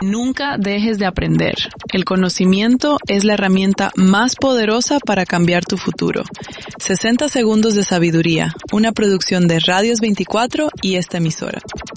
Nunca dejes de aprender. El conocimiento es la herramienta más poderosa para cambiar tu futuro. 60 segundos de sabiduría, una producción de Radios 24 y esta emisora.